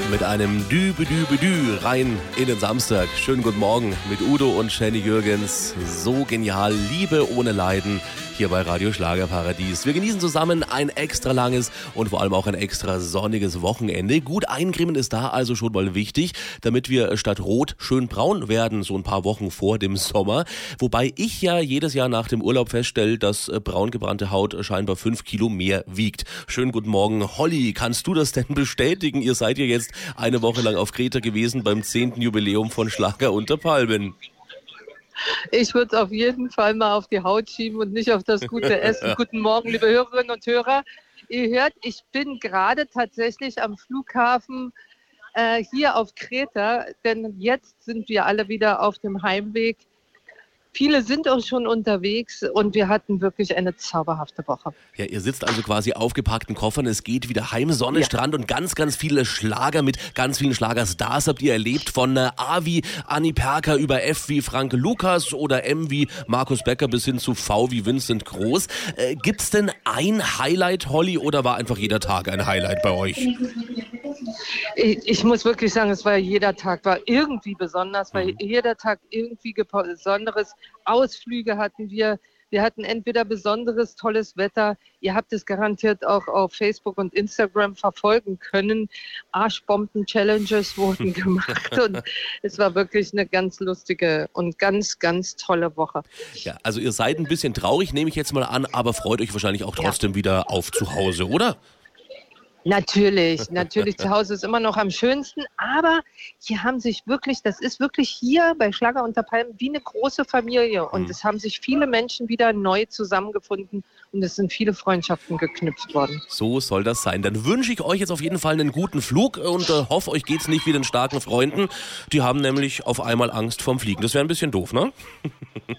mit einem Dü rein in den Samstag. Schönen guten Morgen mit Udo und Jenny Jürgens. So genial, Liebe ohne Leiden hier bei Radio Schlagerparadies. Wir genießen zusammen ein extra langes und vor allem auch ein extra sonniges Wochenende. Gut eincremen ist da also schon mal wichtig, damit wir statt rot schön braun werden, so ein paar Wochen vor dem Sommer. Wobei ich ja jedes Jahr nach dem Urlaub feststelle, dass braun gebrannte Haut scheinbar 5 Kilo mehr wiegt. Schönen guten Morgen, Holly. Kannst du das denn bestätigen? Ihr seid ja jetzt eine Woche lang auf Kreta gewesen beim 10. Jubiläum von Schlager unter Palmen. Ich würde es auf jeden Fall mal auf die Haut schieben und nicht auf das gute Essen. Guten Morgen, liebe Hörerinnen und Hörer. Ihr hört, ich bin gerade tatsächlich am Flughafen hier auf Kreta, denn jetzt sind wir alle wieder auf dem Heimweg. Viele sind auch schon unterwegs und wir hatten wirklich eine zauberhafte Woche. Ja, ihr sitzt also quasi aufgepackten Koffern, es geht wieder heim, Sonne, Strand und ganz, ganz viele Schlager mit ganz vielen Schlagerstars habt ihr erlebt, von A wie Anni Perker über F wie Frank Lukas oder M wie Markus Becker bis hin zu V wie Vincent Groß. Gibt's denn ein Highlight, Holly, oder war einfach jeder Tag ein Highlight bei euch? Ich muss wirklich sagen, es war jeder Tag war irgendwie besonders, weil jeder Tag irgendwie Besonderes. Ausflüge hatten wir. Wir hatten entweder besonderes, tolles Wetter. Ihr habt es garantiert auch auf Facebook und Instagram verfolgen können. Arschbomben-Challenges wurden gemacht und es war wirklich eine ganz lustige und ganz, ganz tolle Woche. Ja, also ihr seid ein bisschen traurig, nehme ich jetzt mal an, aber freut euch wahrscheinlich auch trotzdem wieder auf zu Hause, oder? Natürlich, zu Hause ist immer noch am schönsten, aber hier haben sich wirklich, das ist wirklich hier bei Schlager unter Palmen wie eine große Familie und es haben sich viele Menschen wieder neu zusammengefunden und es sind viele Freundschaften geknüpft worden. So soll das sein. Dann wünsche ich euch jetzt auf jeden Fall einen guten Flug und hoffe, euch geht's nicht wie den starken Freunden. Die haben nämlich auf einmal Angst vorm Fliegen. Das wäre ein bisschen doof, ne?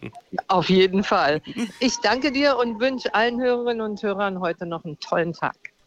Auf jeden Fall. Ich danke dir und wünsche allen Hörerinnen und Hörern heute noch einen tollen Tag.